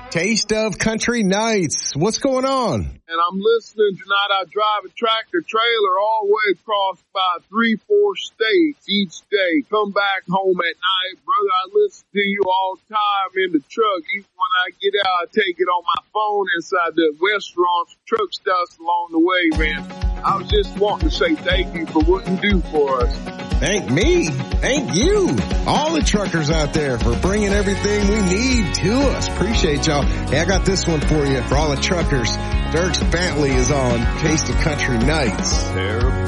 Taste of Country Nights. What's going on? And I'm listening tonight. I drive a tractor trailer all the way across about 3-4 states each day. Come back home at night. Brother, I listen to you all the time in the truck. Even when I get out, I take it on my phone inside the restaurants, truck stops along the way, man. I was just wanting to say thank you for what you do for us. Thank me. Thank you. All the truckers out there for bringing everything we need to us. Appreciate y'all. Hey, I got this one for you for all the truckers. Dierks Bentley is on Taste of Country Nights.